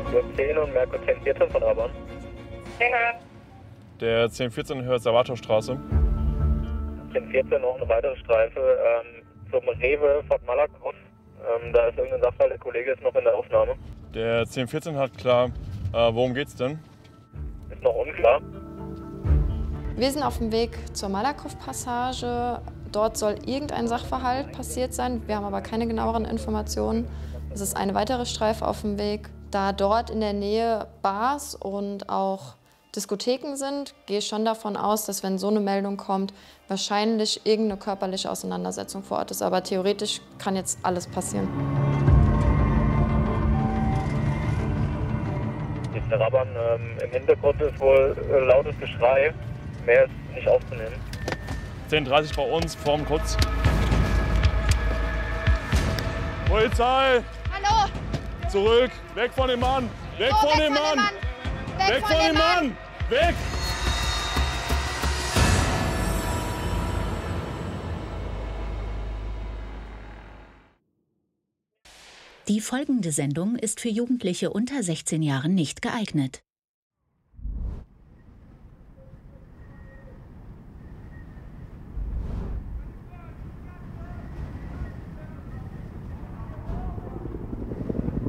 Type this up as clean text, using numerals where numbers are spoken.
Kurs 10 und Merkur 1014 von Raban. Der 1014 hört Salvatorstraße. 1014 noch eine weitere Streife zum Rewe Fort Malakoff. Da ist irgendein Sachverhalt, der Kollege ist noch in der Aufnahme. Der 1014 hat klar. Worum geht's denn? Ist noch unklar. Wir sind auf dem Weg zur Malakoff-Passage. Dort soll irgendein Sachverhalt passiert sein. Wir haben aber keine genaueren Informationen. Es ist eine weitere Streife auf dem Weg. Da dort in der Nähe Bars und auch Diskotheken sind, gehe ich schon davon aus, dass wenn so eine Meldung kommt, wahrscheinlich irgendeine körperliche Auseinandersetzung vor Ort ist. Aber theoretisch kann jetzt alles passieren. Der Raban im Hintergrund ist wohl lautes Geschrei. Mehr ist nicht aufzunehmen. 10:30 bei uns, vorm Kutz. Polizei! Hallo! Zurück! Weg von dem Mann! Weg von dem Mann! Weg von dem Mann! Weg! Die folgende Sendung ist für Jugendliche unter 16 Jahren nicht geeignet.